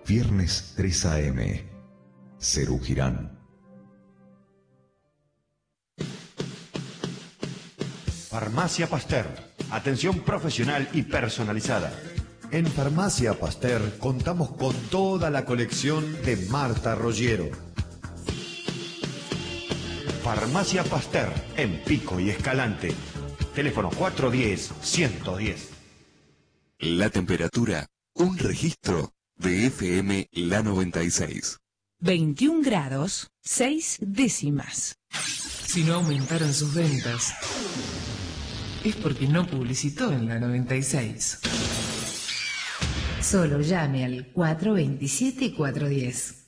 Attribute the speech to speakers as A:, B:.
A: Viernes 3 a.m. Serú Girán.
B: Farmacia Pasteur. Atención profesional y personalizada. En Farmacia Pasteur contamos con toda la colección de Marta Roggiero. Farmacia Pasteur, en Pico y Escalante. Teléfono 410-110.
C: La temperatura, un registro de FM La 96.
D: 21 grados, 6 décimas.
E: Si no aumentaron sus ventas, es porque no publicitó en la 96.
F: Solo llame al 427-410.